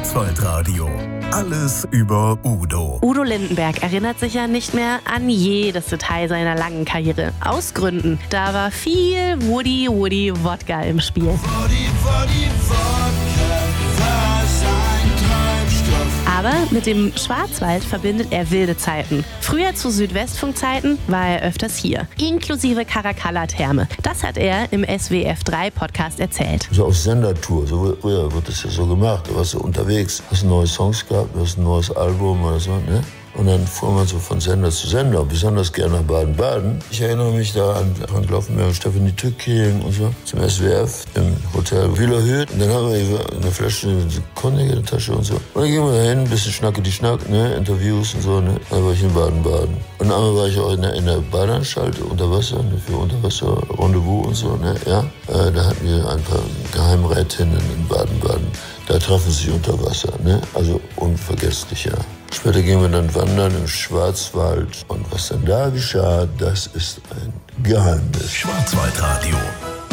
Schwarzwaldradio. Alles über Udo. Udo Lindenberg erinnert sich ja nicht mehr an jedes Detail seiner langen Karriere. Aus Gründen. Da war viel Woody Wodka im Spiel. Woody Wodka war sein Treibstoff. Aber mit dem Schwarzwald verbindet er wilde Zeiten. Früher zu Südwestfunk-Zeiten war er öfters hier. Inklusive Caracalla-Therme. Das hat er im SWF3-Podcast erzählt. So auf Sendertour, so früher wird das ja so gemacht. Da warst du unterwegs, hast neue Songs gehabt, hast ein neues Album oder so, ne? Und dann fuhr man so von Sender zu Sender, besonders gerne nach Baden-Baden. Ich erinnere mich da an Frank Laufenberg und Stefanie Tücking und so zum SWF im Hotel Wielerhöht. Und dann haben wir eine Flasche Cognac in der Tasche und so. Und dann gingen wir da hin, ein bisschen Schnacke die Schnack, ne, Interviews und so, ne. Dann war ich in Baden-Baden. Und einmal war ich auch in der Badeanstalt unter Wasser, ne, für Unterwasser-Rendezvous und so, ne, ja. Da hatten wir ein paar Geheimrätinnen in Baden-Baden. Da trafen sie sich unter Wasser, ne, also unvergesslich, ja. Später gingen wir dann wandern im Schwarzwald. Und was dann da geschah, das ist ein Geheimnis. Schwarzwaldradio.